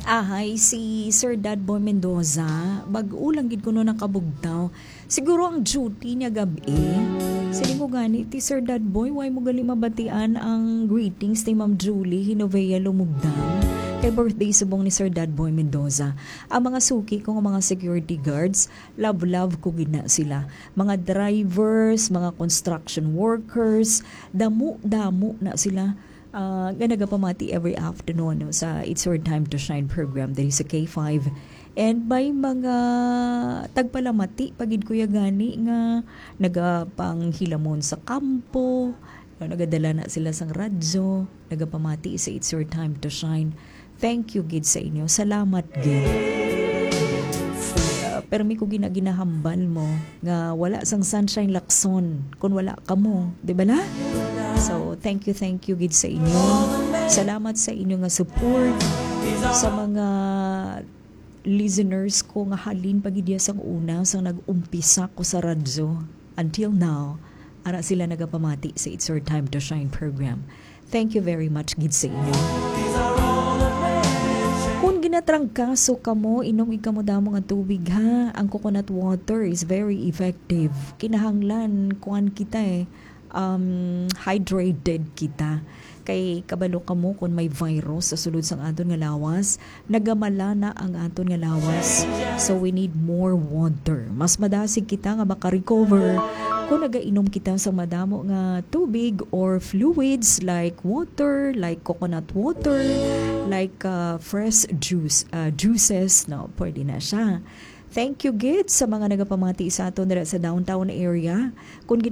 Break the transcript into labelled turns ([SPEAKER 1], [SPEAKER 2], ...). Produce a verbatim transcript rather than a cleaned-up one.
[SPEAKER 1] Ahay, si Sir Dadboy Mendoza, bag-ulang gid ko no nakabugtaw. Siguro ang duty niya gabi. Sili ko gani, ti Sir Dadboy, why mo gali mabatian ang greetings ni Ma'am Julie Hinovea Lumugdang kay birthday subong ni Sir Dadboy Mendoza. Ang mga suki ko, mga security guards, love-love ko gina sila. Mga drivers, mga construction workers, damo-damo na sila. Uh, nga nagapamati every afternoon no, sa It's Your Time to Shine program dahil sa K five. And may mga tagpalamati pagid kuya gani nga nagapanghilamon sa kampo, no, nagadala na sila sang radyo, nagapamati sa It's Your Time to Shine. Thank you gid sa inyo. Salamat gid. Uh, pero mi ko ginaginahambal mo nga wala sang sunshine lakson kung wala ka mo, di ba la? So, thank you, thank you gid sa inyo. Salamat sa inyo nga support sa mga listeners ko nga halin pagidya sang una sang nag-umpisa ko sa radyo until now. Ara sila nagapamati sa It's Your Time to Shine program. Thank you very much gid sa inyo. Kung ginatrangkaso ka mo, inom ikamo damo nga tubig ha. Ang coconut water is very effective. Kinahanglan kuan kita eh. Um, hydrated kita kay kabalo ka mo kung may virus sa sulod sang aton nga lawas, nagamala na ang aton nga lawas, so we need more water. Mas madasig kita nga maka-recover kung nagainom kita sa madamo nga tubig or fluids like water, like coconut water, like uh, fresh juice uh, juices, no, pwede na siya. Thank you gid sa mga nagapamati sa aton dira sa downtown area. Kung